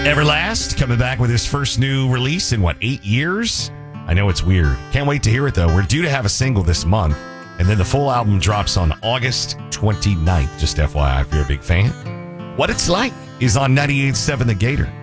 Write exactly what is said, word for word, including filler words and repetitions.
Everlast coming back with his first new release in, what, eight years? I know it's weird. Can't wait to hear it, though. We're due to have a single this month, and then the full album drops on August twenty-ninth. Just F Y I if you're a big fan. What It's Like is on ninety-eight point seven The Gator.